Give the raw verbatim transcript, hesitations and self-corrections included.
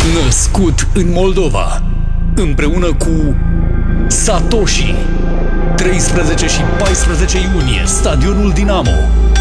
Născut în Moldova, împreună cu Satoshi. treisprezece și paisprezece iunie, Stadionul Dinamo.